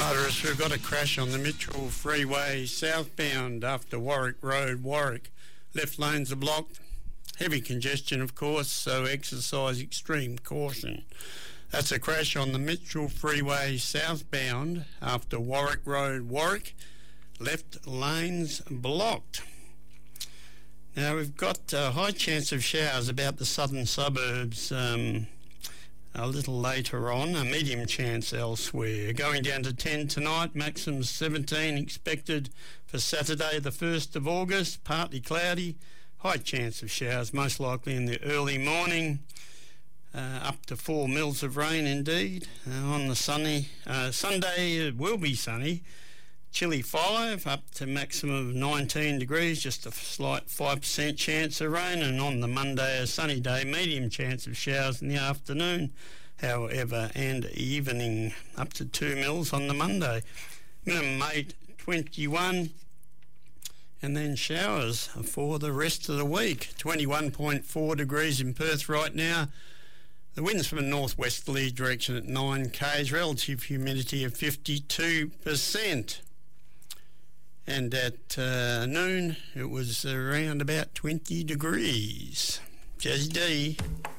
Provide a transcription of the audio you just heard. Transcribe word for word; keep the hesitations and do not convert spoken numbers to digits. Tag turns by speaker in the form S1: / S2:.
S1: Motorists, we've got a crash on the Mitchell Freeway southbound after Warwick Road, Warwick. Left lanes are blocked. Heavy congestion, of course, so exercise extreme caution. That's a crash on the Mitchell Freeway southbound after Warwick Road, Warwick. Left lanes blocked. Now, we've got a high chance of showers about the southern suburbs um, a little later on, a medium chance elsewhere. Going down to ten tonight, maximum seventeen expected for Saturday the first of August, partly cloudy, high chance of showers, most likely in the early morning, uh, up to four mils of rain indeed. Uh, on the sunny uh, Sunday it will be sunny, chilly five, up to maximum of nineteen degrees, just a slight five percent chance of rain, and on the Monday a sunny day, medium chance of showers in the afternoon, however, and evening, up to two mils on the Monday. Minimum eight, twenty-one, and then showers for the rest of the week. twenty-one point four degrees in Perth right now. The wind's from a northwesterly direction at nine k's, relative humidity of fifty-two percent. And at uh, noon, it was around about twenty degrees. Jazzy D.